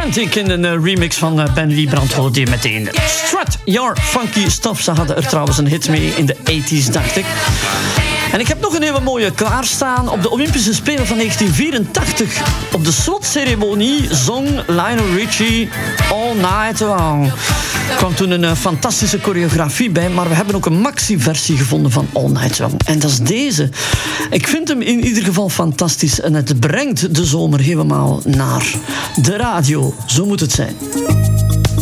Frantic in een remix van Ben Liebrand hoorde je meteen. Strut Your Funky Stuff. Ze hadden er trouwens een hit mee in de 80s, dacht ik. En ik heb nog een hele mooie klaarstaan. Op de Olympische Spelen van 1984, op de slotceremonie, zong Lionel Richie All Night Long. Er kwam toen een fantastische choreografie bij, maar we hebben ook een maxi-versie gevonden van All Night Long. En dat is deze. Ik vind hem in ieder geval fantastisch en het brengt de zomer helemaal naar de radio. Zo moet het zijn.